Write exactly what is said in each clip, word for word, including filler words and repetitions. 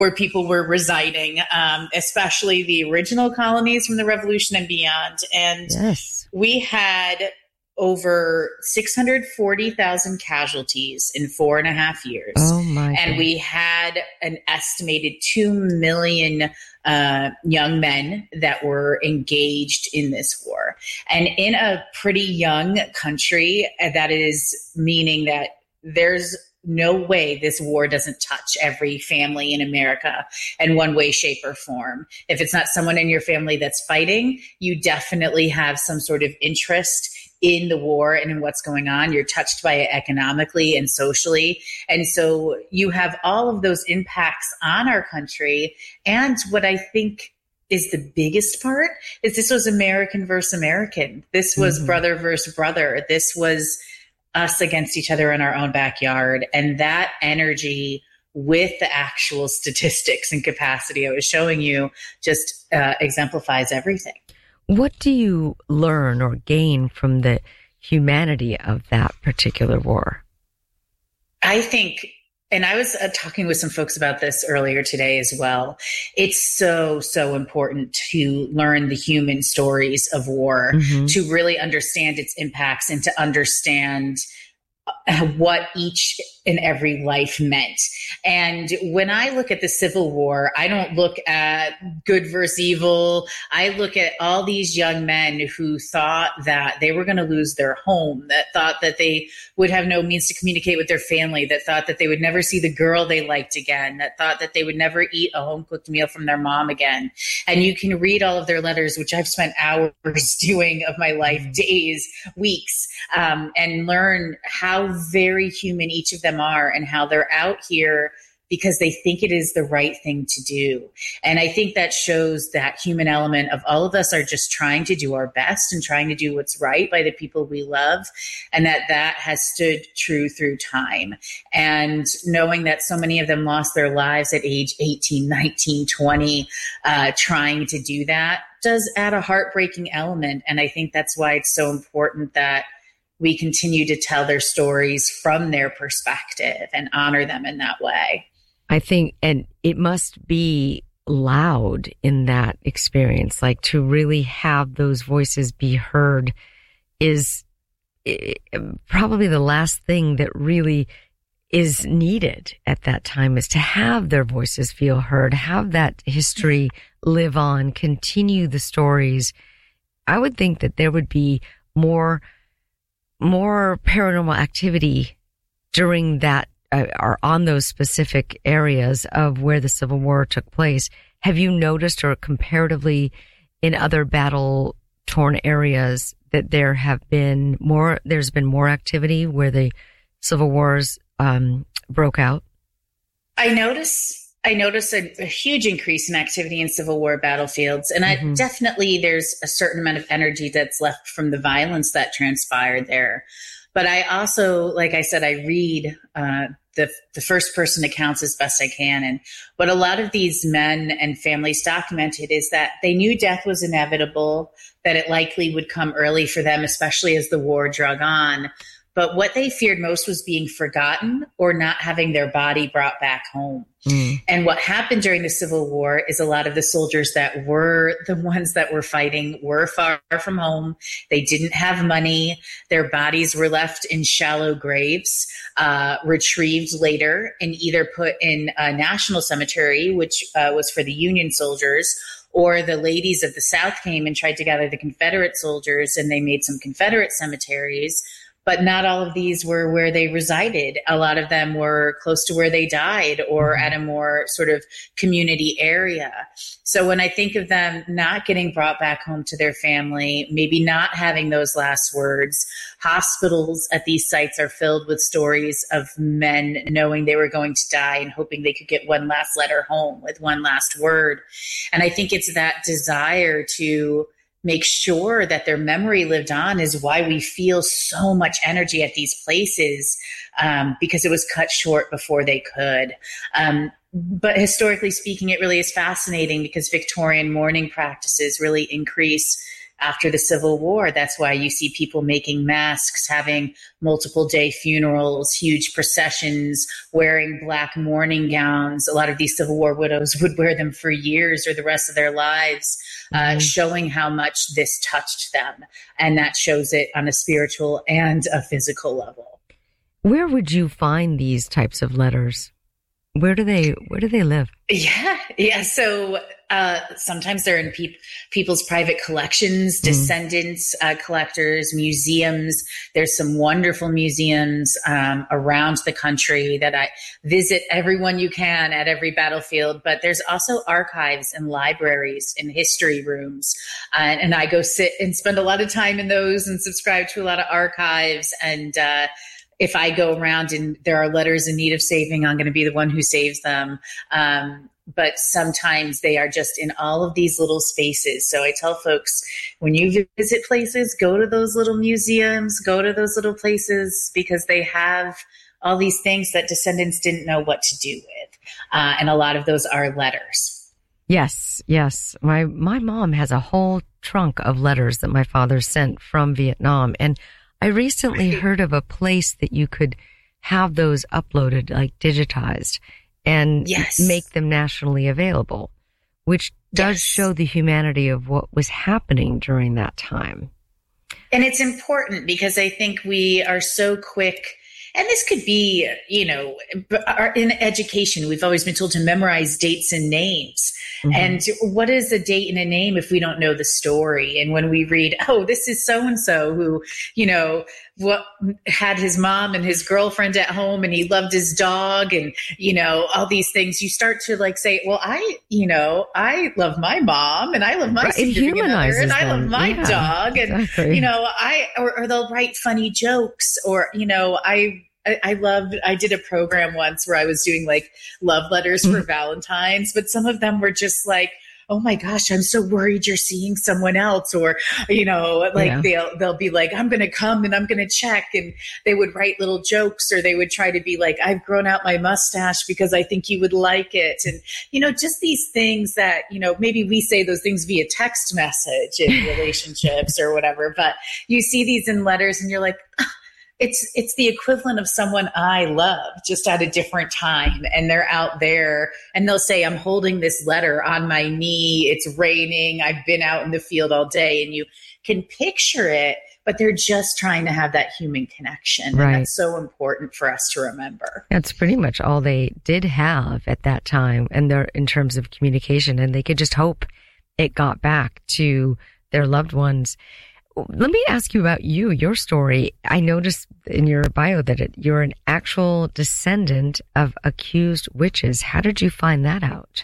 where people were residing, um, especially the original colonies from the Revolution and beyond. And yes. we had over six hundred forty thousand casualties in four and a half years. Oh my! And God. we had an estimated two million uh, young men that were engaged in this war. And in a pretty young country, that is meaning that there's no way this war doesn't touch every family in America in one way, shape, or form. If it's not someone in your family that's fighting, you definitely have some sort of interest in the war and in what's going on. You're touched by it economically and socially. And so you have all of those impacts on our country. And what I think is the biggest part is this was American versus American. This was mm-hmm. brother versus brother. This was us against each other in our own backyard. And that energy with the actual statistics and capacity I was showing you just uh, exemplifies everything. What do you learn or gain from the humanity of that particular war? I think, and I was uh, talking with some folks about this earlier today as well, it's so, so important to learn the human stories of war, mm-hmm. to really understand its impacts and to understand what each and every life meant. And when I look at the Civil War, I don't look at good versus evil. I look at all these young men who thought that they were going to lose their home, that thought that they would have no means to communicate with their family, that thought that they would never see the girl they liked again, that thought that they would never eat a home-cooked meal from their mom again. And you can read all of their letters, which I've spent hours doing of my life, days, weeks, um, and learn how very human each of them are and how they're out here because they think it is the right thing to do. And I think that shows that human element of all of us are just trying to do our best and trying to do what's right by the people we love, and that that has stood true through time. And knowing that so many of them lost their lives at age eighteen, nineteen, twenty, uh, trying to do that does add a heartbreaking element. And I think that's why it's so important that we continue to tell their stories from their perspective and honor them in that way. I think, and it must be loud in that experience, like to really have those voices be heard is probably the last thing that really is needed at that time, is to have their voices feel heard, have that history live on, continue the stories. I would think that there would be more more paranormal activity during that uh, or on those specific areas of where the Civil War took place. Have you noticed, or comparatively in other battle torn areas, that there have been more, there's been more activity where the Civil Wars um, broke out? I notice I notice a, a huge increase in activity in Civil War battlefields. And mm-hmm. I, definitely there's a certain amount of energy that's left from the violence that transpired there. But I also, like I said, I read uh, the, the first person accounts as best I can. And what a lot of these men and families documented is that they knew death was inevitable, that it likely would come early for them, especially as the war drug on. But what they feared most was being forgotten or not having their body brought back home. Mm. And what happened during the Civil War is a lot of the soldiers that were the ones that were fighting were far from home. They didn't have money. Their bodies were left in shallow graves, uh, retrieved later and either put in a national cemetery, which uh, was for the Union soldiers, or the ladies of the South came and tried to gather the Confederate soldiers, and they made some Confederate cemeteries. But not all of these were where they resided. A lot of them were close to where they died or at a more sort of community area. So when I think of them not getting brought back home to their family, maybe not having those last words, hospitals at these sites are filled with stories of men knowing they were going to die and hoping they could get one last letter home with one last word. And I think it's that desire to make sure that their memory lived on is why we feel so much energy at these places, um, because it was cut short before they could. Um, but historically speaking, it really is fascinating because Victorian mourning practices really increase after the Civil War. That's why you see people making masks, having multiple day funerals, huge processions, wearing black mourning gowns. A lot of these Civil War widows would wear them for years or the rest of their lives, mm-hmm. uh, showing how much this touched them. And that shows it on a spiritual and a physical level. Where would you find these types of letters? Where do they, where do they live? Yeah. Yeah. So, uh, sometimes they're in pe- people's private collections, mm-hmm. descendants, uh, collectors, museums. There's some wonderful museums, um, around the country that I visit everyone you can at every battlefield, but there's also archives and libraries and history rooms. Uh, and I go sit and spend a lot of time in those and subscribe to a lot of archives. And, uh, if I go around and there are letters in need of saving, I'm going to be the one who saves them. Um, but sometimes they are just in all of these little spaces. So I tell folks, when you visit places, go to those little museums, go to those little places, because they have all these things that descendants didn't know what to do with. Uh, and a lot of those are letters. Yes, yes. My, my mom has a whole trunk of letters that my father sent from Vietnam. And I recently heard of a place that you could have those uploaded, like digitized, and yes. make them nationally available, which does yes. show the humanity of what was happening during that time. And it's important because I think we are so quick. And this could be, you know, in education, we've always been told to memorize dates and names. Mm-hmm. And what is a date and a name if we don't know the story? And when we read, oh, this is so-and-so who, you know, what had his mom and his girlfriend at home and he loved his dog and, you know, all these things, you start to like say, well, I, you know, I love my mom and I love my right. significant other and I them. love my yeah, dog. And, exactly. you know, I, or, or they'll write funny jokes or, you know, I, I, I loved, I did a program once where I was doing like love letters for mm. Valentine's, but some of them were just like, oh my gosh, I'm so worried you're seeing someone else. Or, you know, like yeah. they'll, they'll be like, I'm going to come and I'm going to check. And they would write little jokes or they would try to be like, I've grown out my mustache because I think you would like it. And, you know, just these things that, you know, maybe we say those things via text message in relationships or whatever, but you see these in letters and you're like, oh, It's it's the equivalent of someone I love just at a different time. And they're out there and they'll say, I'm holding this letter on my knee. It's raining. I've been out in the field all day. And you can picture it, but they're just trying to have that human connection. Right. And that's so important for us to remember. That's pretty much all they did have at that time. And they're in terms of communication, and they could just hope it got back to their loved ones. Let me ask you about you, your story. I noticed in your bio that it, you're an actual descendant of accused witches. How did you find that out?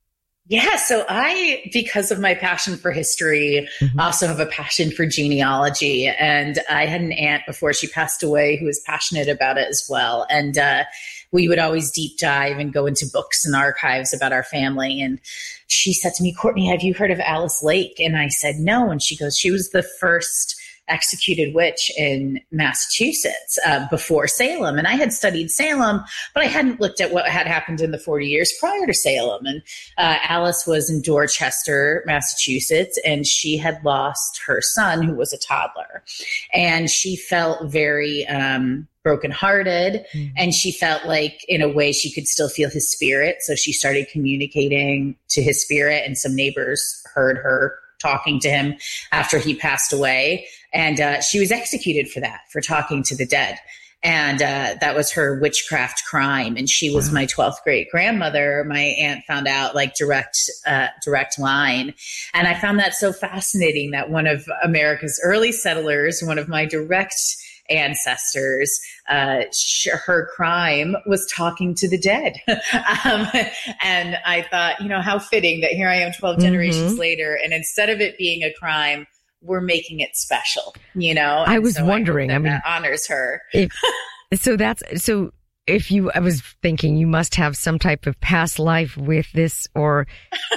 Yeah, so I, because of my passion for history, mm-hmm. also have a passion for genealogy. And I had an aunt before she passed away who was passionate about it as well. And uh, we would always deep dive and go into books and archives about our family. And she said to me, Courtney, have you heard of Alice Lake? And I said, no. And she goes, she was the first executed witch in Massachusetts uh, before Salem. And I had studied Salem, but I hadn't looked at what had happened in the forty years prior to Salem. And uh, Alice was in Dorchester, Massachusetts, and she had lost her son, who was a toddler. And she felt very um, brokenhearted, mm-hmm. and she felt like, in a way, she could still feel his spirit. So she started communicating to his spirit, and some neighbors heard her talking to him after he passed away. And uh, she was executed for that, for talking to the dead. And uh, that was her witchcraft crime. And she was my twelfth great grandmother. My aunt found out, like, direct, uh, direct line. And I found that so fascinating that one of America's early settlers, one of my direct ancestors, uh, sh- her crime was talking to the dead. um, and I thought, you know, how fitting that here I am twelve mm-hmm. generations later. And instead of it being a crime, we're making it special, you know? I was so wondering, I, I mean, that honors her. if, so that's, so if you, I was thinking you must have some type of past life with this, or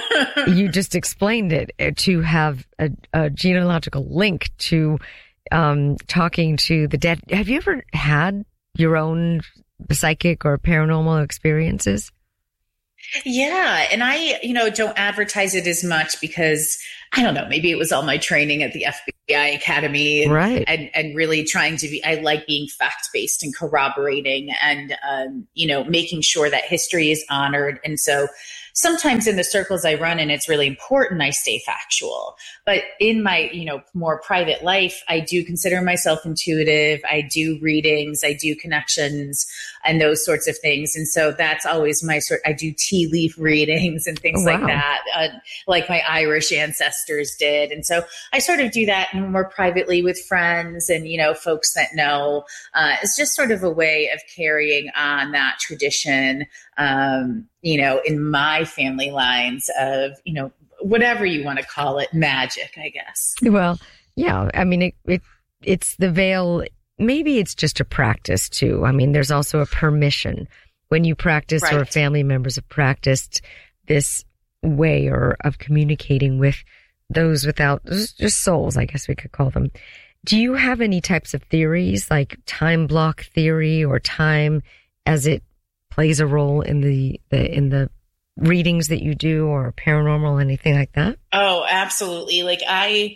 you just explained it, to have a, a genealogical link to um, talking to the dead. Have you ever had your own psychic or paranormal experiences? Yeah. And I, you know, don't advertise it as much because I don't know, maybe it was all my training at the F B I Academy and, right. and, and really trying to be, I like being fact-based and corroborating and, um, you know, making sure that history is honored. And so sometimes in the circles I run in, it's really important I stay factual. But in my, you know, more private life, I do consider myself intuitive. I do readings, I do connections and those sorts of things. And so that's always my sort, I do tea leaf readings and things oh, like wow. that, uh, like my Irish ancestors did. And so I sort of do that more privately with friends and, you know, folks that know. Uh, it's just sort of a way of carrying on that tradition, um, you know, in my family lines of, you know, whatever you want to call it, magic, I guess. Well, yeah, I mean, it, it it's the veil. Maybe it's just a practice too. I mean, there's also a permission when you practice right. or family members have practiced this way or of communicating with those without just souls, I guess we could call them. Do you have any types of theories like time block theory or time as it plays a role in the, the in the readings that you do or paranormal, anything like that? Oh, absolutely. Like I,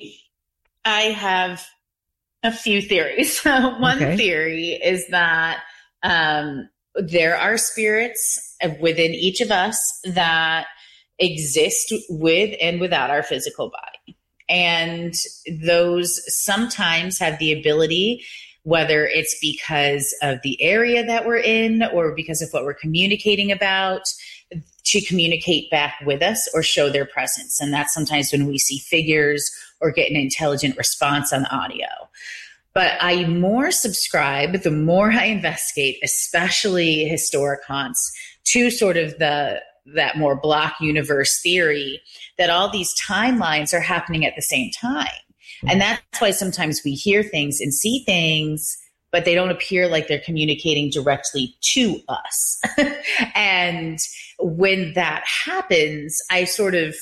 I have a few theories. One okay. theory is that um, there are spirits within each of us that exist with and without our physical body. And those sometimes have the ability, whether it's because of the area that we're in or because of what we're communicating about, to communicate back with us or show their presence. And that's sometimes when we see figures or get an intelligent response on audio. But I more subscribe, the more I investigate, especially historic haunts, to sort of the that more block universe theory that all these timelines are happening at the same time. And that's why sometimes we hear things and see things, but they don't appear like they're communicating directly to us. And when that happens, I sort of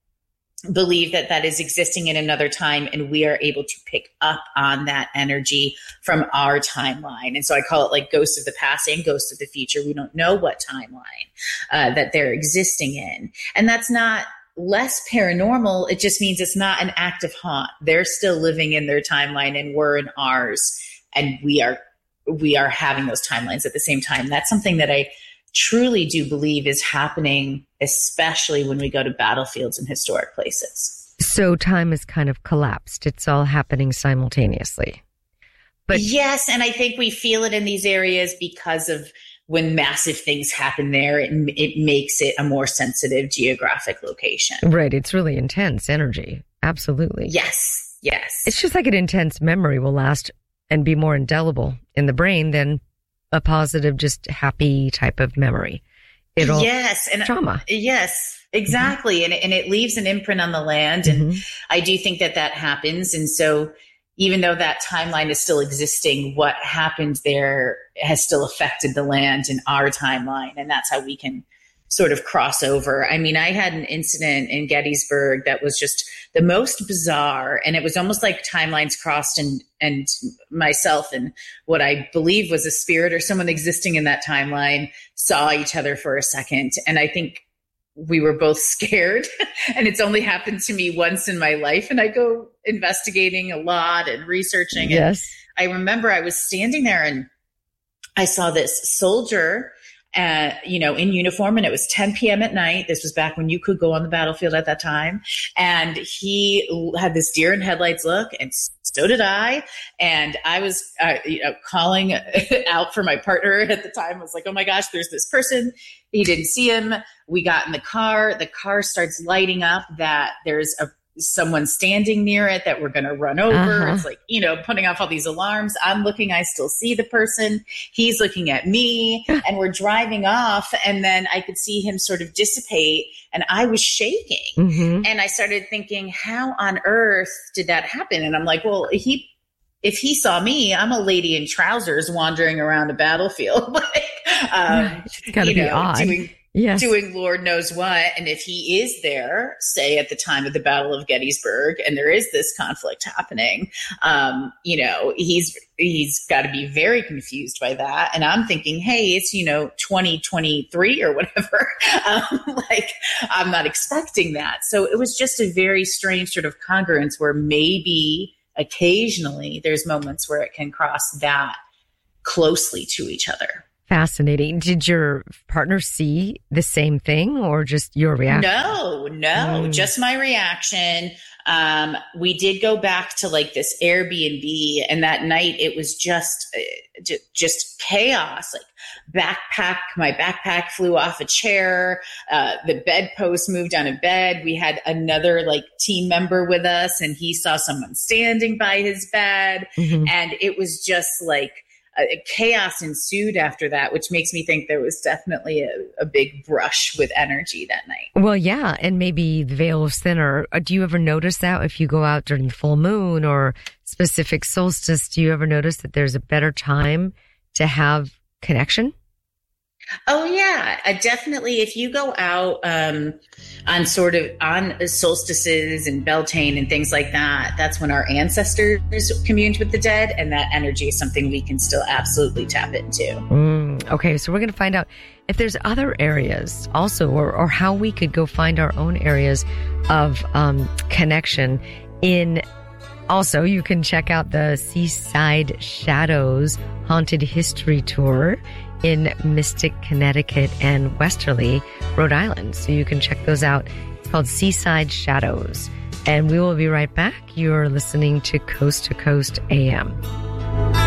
believe that that is existing in another time and we are able to pick up on that energy from our timeline. And so I call it like ghosts of the past and ghosts of the future. We don't know what timeline uh, that they're existing in. And that's not less paranormal. It just means it's not an active haunt. They're still living in their timeline and we're in ours. And we are, we are having those timelines at the same time. That's something that I truly do believe is happening, especially when we go to battlefields and historic places. So time has kind of collapsed. It's all happening simultaneously. But yes, and I think we feel it in these areas because of when massive things happen there, it, it makes it a more sensitive geographic location. Right. It's really intense energy. Absolutely. Yes. Yes. It's just like an intense memory will last and be more indelible in the brain than a positive, just happy type of memory. It'll yes, and trauma. Yes, exactly, mm-hmm. and and it leaves an imprint on the land, and mm-hmm. I do think that that happens. And so, even though that timeline is still existing, what happened there has still affected the land and our timeline, and that's how we can sort of cross over. I mean, I had an incident in Gettysburg that was just the most bizarre, and it was almost like timelines crossed, and and myself and what I believe was a spirit or someone existing in that timeline saw each other for a second. And I think we were both scared, and it's only happened to me once in my life. And I go investigating a lot and researching. Yes. And I remember I was standing there and I saw this soldier Uh, you know, in uniform, and it was ten p.m. at night. This was back when you could go on the battlefield at that time. And he had this deer in headlights look, and so did I. And I was, uh, you know, calling out for my partner at the time. I was like, oh my gosh, there's this person. He didn't see him. We got in the car. The car starts lighting up that there's a someone standing near it that we're going to run over. Uh-huh. It's like, you know, putting off all these alarms. I'm looking, I still see the person. He's looking at me, and we're driving off. And then I could see him sort of dissipate, and I was shaking. Mm-hmm. And I started thinking, how on earth did that happen? And I'm like, well, he, if he saw me, I'm a lady in trousers wandering around a battlefield, like, um, it's gotta you be know, odd. doing, yes. doing Lord knows what. And if he is there, say at the time of the Battle of Gettysburg, and there is this conflict happening, um, you know, he's he's got to be very confused by that. And I'm thinking, hey, it's, you know, twenty twenty-three or whatever. um, like, I'm not expecting that. So it was just a very strange sort of congruence where maybe occasionally there's moments where it can cross that closely to each other. Fascinating. Did your partner see the same thing or just your reaction? No, no, Mm. just my reaction. Um, we did go back to like this Airbnb, and that night it was just, uh, j- just chaos. Like backpack, my backpack flew off a chair. Uh, the bedpost moved on a bed. We had another like team member with us, and he saw someone standing by his bed, Mhm. and it was just like, Uh, chaos ensued after that, which makes me think there was definitely a, a big brush with energy that night. Well, yeah, and maybe the veil was thinner. Uh, Do you ever notice that if you go out during the full moon or specific solstice, do you ever notice that there's a better time to have connection? Oh yeah, uh, definitely. If you go out um, on sort of on solstices and Beltane and things like that, that's when our ancestors communed with the dead, and that energy is something we can still absolutely tap into. Mm, okay, so we're going to find out if there's other areas also, or, or how we could go find our own areas of um, connection. In also, you can check out the Seaside Shadows Haunted History Tour in Mystic, Connecticut, and Westerly, Rhode Island. So you can check those out. It's called Seaside Shadows. And we will be right back. You're listening to Coast to Coast A M.